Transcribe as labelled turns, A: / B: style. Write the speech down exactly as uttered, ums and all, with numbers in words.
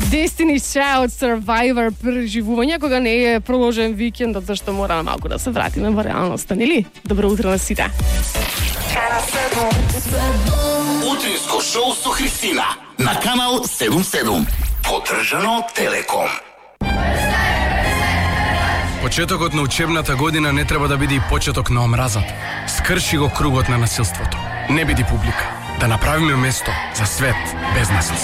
A: Destiny's Child Survivor преживување кога не е проложен викендот, зашто мораме малку да се вратиме во реалноста, нели? Добро утро на сите.
B: Утринско шоу со Христина на канал седум седум. Поддржано од Телеком.
C: Почетокот на учебната година не треба да биде и почеток на омразата. Скрши го кругот на насилството. Не биди публика. Да направиме место за свет без насилство.